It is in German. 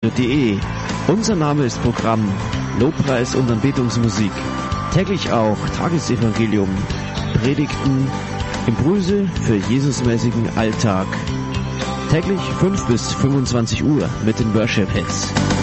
www.de. Unser Name ist Programm, Lobpreis und Anbetungsmusik. Täglich auch Tagesevangelium, Predigten, Impulse für Jesusmäßigen Alltag. Täglich 5 bis 25 Uhr mit den Worship Hits.